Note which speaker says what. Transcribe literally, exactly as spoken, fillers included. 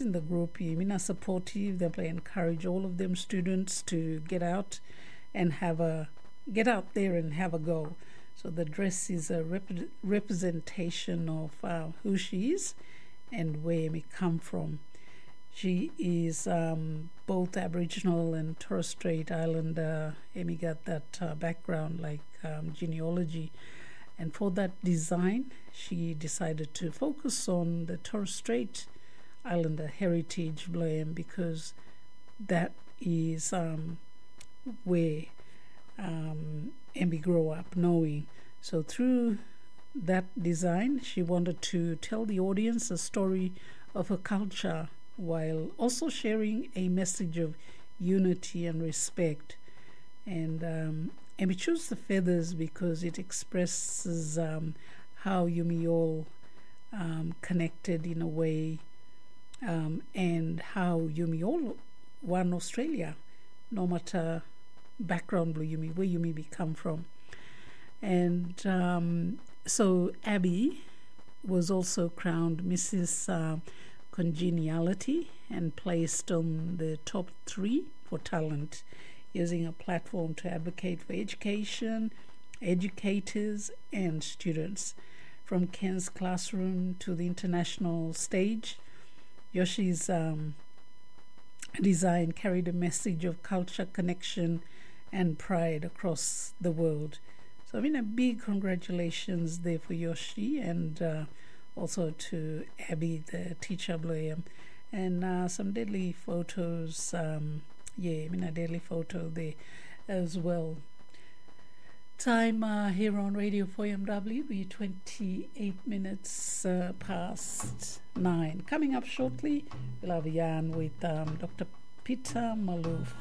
Speaker 1: in the group, Yemina supportive. They encourage all of them students to get out and have a get out there and have a go. So the dress is a rep- representation of uh, who she is and where we come from. She is um, both Aboriginal and Torres Strait Islander. Amy got that uh, background, like um, genealogy. And for that design, she decided to focus on the Torres Strait Islander heritage, Bloem, because that is um, where um, Amy grew up knowing. So through that design, she wanted to tell the audience a story of her culture while also sharing a message of unity and respect. And um, and we choose the feathers because it expresses um, how Yumi all um, connected in a way, um, and how Yumi all won Australia, no matter background blue Yumi, where Yumi be come from. And um, so Abby was also crowned Missus Uh, Congeniality and placed on the top three for talent, using a platform to advocate for education, educators, and students. From Ken's classroom to the international stage, Yoshi's um, design carried a message of culture, connection, and pride across the world. So I mean, a big congratulations there for Yoshi, and uh, also to Abby, the teacher, Bloem, and uh, some deadly photos. Um, yeah, I mean, a deadly photo there as well. Time uh, here on Radio four M W, we're twenty-eight minutes uh, past nine. Coming up shortly, we'll have a yarn with um, Doctor Peter Malouf.